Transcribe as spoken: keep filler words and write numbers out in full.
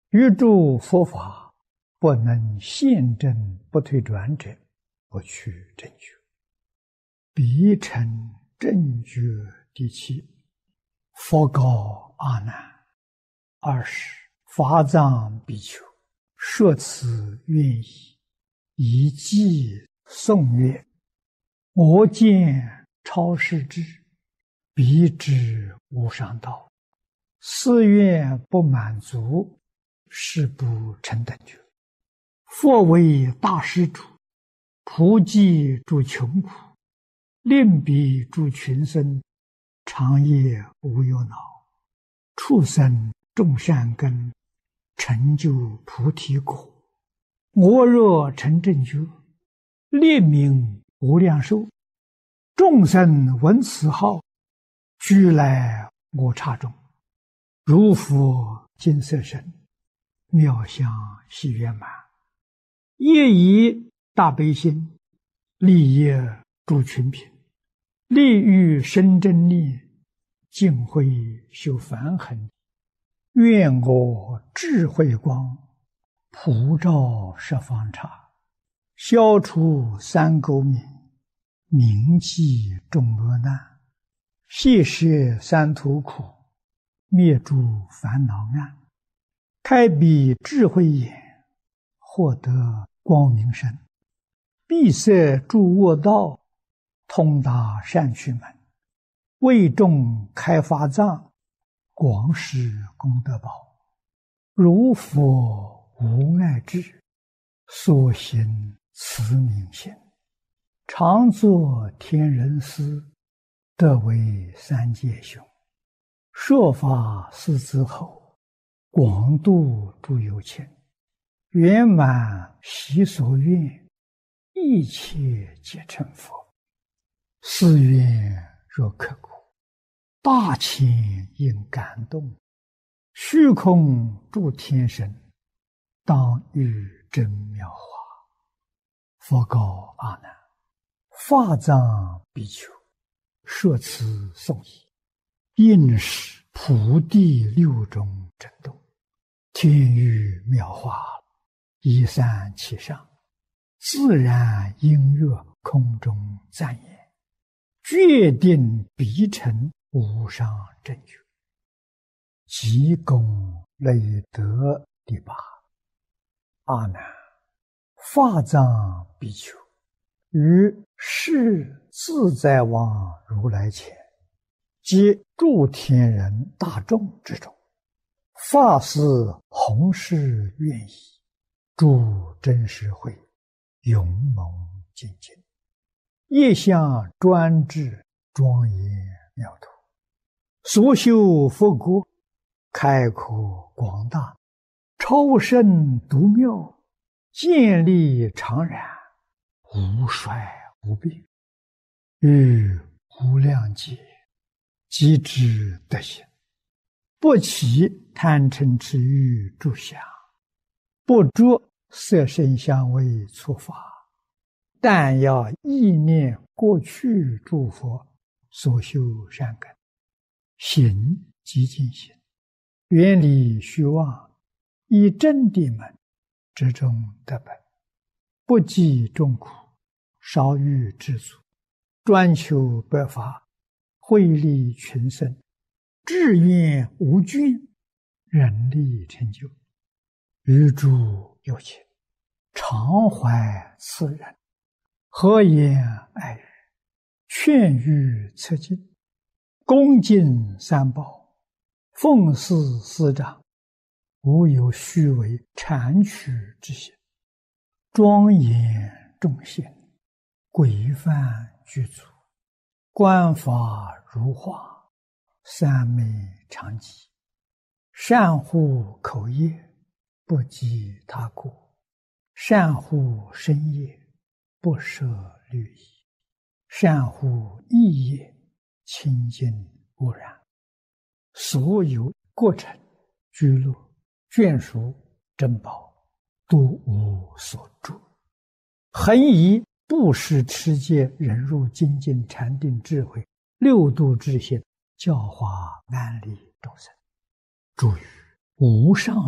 欲诸佛法不能现证不退转者，不取正觉。彼成正觉第七。佛告阿难：二十，法藏比丘，说此愿意，以偈颂曰：我见超世智，彼知无上道。四愿不满足，是不成等觉。佛为大施主，普济诸穷苦，令彼诸群生，长夜无忧恼，畜生种善根，成就菩提果。我若成正觉，列名无量寿，众生闻此号，俱来我刹中。如佛金色身，妙相喜圆满，业以大悲心，利益诸群品，利欲生真念，尽慧修梵行。愿我智慧光，普照十方刹，消除三垢冥，铭记众恶难，悉摄三途苦，灭诸烦恼暗，开彼智慧眼，获得光明身，闭塞诸恶道，通达善趣门，为众开法藏，广施功德宝。如佛无碍智，所行慈悯心，常作天人师，得为三界雄。说法四子后，广度诸有情，圆满习所愿，一切皆成佛。四愿若刻骨，大千应感动，虚空诸天神，当遇真妙法。佛告阿难：法藏比丘，说此颂已，应是普地六种震动，天雨妙法，一散其上，自然音乐空中赞言，决定必成无上正觉。即功累德第八。阿难，法藏比丘，于世自在王如来前，及诸天人大众之中，发誓弘誓愿意，诸真实会，勇猛精进，业相专制，庄严妙土，所修佛国，开阔广大，超胜独妙，建立常然，无衰无病，于无量劫即知德行，不起贪嗔痴欲诸相，不着色声香味触法，但要意念过去诸佛所修善根，行即净行，远离虚妄，以真谛门，之中得本，不计众苦，少欲知足，专求百法，惠利群生，志愿无倦，人力成就。于诸有情，常怀慈仁，和颜爱语，劝喻策进，恭敬三宝，奉事师长，无有虚伪谄曲之心，庄严众贤，规范具足，观法如画，三昧常寂，善护口业，不及他过，善护身业，不舍律仪，善护意业，清净无染。所有过程、居乐、眷属、珍宝，都无所住。恒以布施、持戒、忍辱、精进、禅定、智慧六度之心，教化安利众生，诸于无上